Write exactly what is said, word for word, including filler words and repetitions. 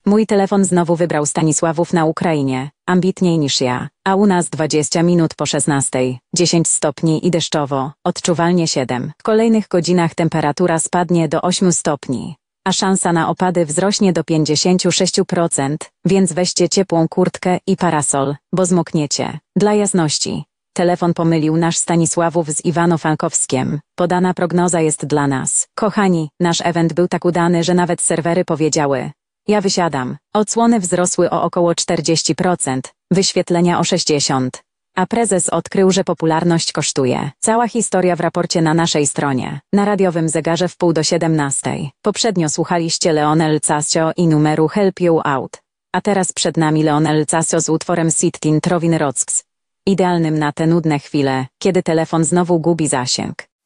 Mój telefon znowu wybrał Stanisławów na Ukrainie, ambitniej niż ja, a u nas dwadzieścia minut po szesnastej, dziesięć stopni i deszczowo, odczuwalnie siedem. W kolejnych godzinach temperatura spadnie do ośmiu stopni, a szansa na opady wzrośnie do pięćdziesięciu sześciu procent, więc weźcie ciepłą kurtkę i parasol, bo zmokniecie. Dla jasności, telefon pomylił nasz Stanisławów z Iwano-Frankowskiem. Podana prognoza jest dla nas. Kochani, nasz event był tak udany, że nawet serwery powiedziały: ja wysiadam. Odsłony wzrosły o około czterdzieści procent, wyświetlenia o sześćdziesiąt procent. A prezes odkrył, że popularność kosztuje. Cała historia w raporcie na naszej stronie. Na radiowym zegarze w pół do siedemnastej. Poprzednio słuchaliście Leonel Casio i numeru Help You Out. A teraz przed nami Leonel Casio z utworem Sittin Trovin Rocks. Idealnym na te nudne chwile, kiedy telefon znowu gubi zasięg.